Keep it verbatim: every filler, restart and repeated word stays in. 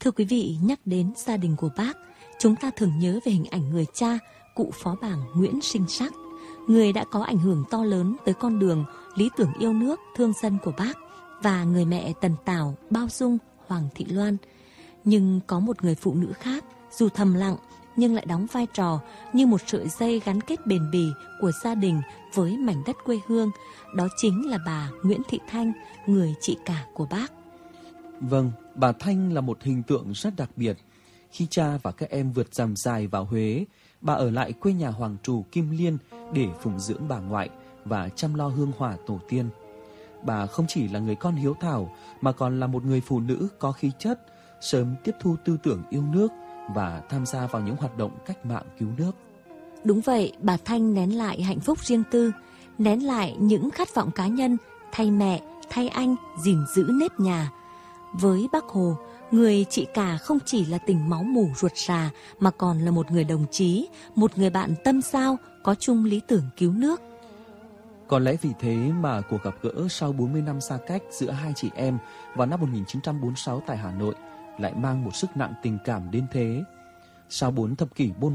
Thưa quý vị, nhắc đến gia đình của Bác, chúng ta thường nhớ về hình ảnh người cha, cụ phó bảng Nguyễn Sinh Sắc, người đã có ảnh hưởng to lớn tới con đường lý tưởng yêu nước, thương dân của Bác, và người mẹ tần tảo, bao dung, Hoàng Thị Loan. Nhưng có một người phụ nữ khác, dù thầm lặng nhưng lại đóng vai trò như một sợi dây gắn kết bền bỉ của gia đình với mảnh đất quê hương. Đó chính là bà Nguyễn Thị Thanh, người chị cả của Bác. Vâng, bà Thanh là một hình tượng rất đặc biệt. Khi cha và các em vượt dằm dài vào Huế, bà ở lại quê nhà Hoàng Trù Kim Liên để phụng dưỡng bà ngoại và chăm lo hương hỏa tổ tiên. Bà không chỉ là người con hiếu thảo mà còn là một người phụ nữ có khí chất, sớm tiếp thu tư tưởng yêu nước và tham gia vào những hoạt động cách mạng cứu nước. Đúng vậy, bà Thanh nén lại hạnh phúc riêng tư, nén lại những khát vọng cá nhân, thay mẹ, thay anh, gìn giữ nếp nhà. Với Bác Hồ, người chị cả không chỉ là tình máu mủ ruột rà mà còn là một người đồng chí, một người bạn tâm giao, có chung lý tưởng cứu nước. Có lẽ vì thế mà cuộc gặp gỡ sau bốn mươi năm xa cách giữa hai chị em vào năm một nghìn chín trăm bốn mươi sáu tại Hà Nội lại mang một sức nặng tình cảm đến thế. Sau bốn thập kỷ bôn